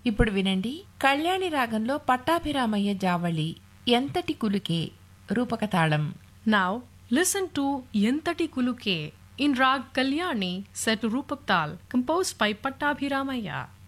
ఇప్పుడు వినండి, కళ్యాణి రాగంలో పట్టాభిరామయ్య జావళి ఎంతటి కులుకే రూపకతాళం. Now listen to Yentati Kuluke in Rag Kalyani set to Rupak Tal, composed by Pattabhiramaya.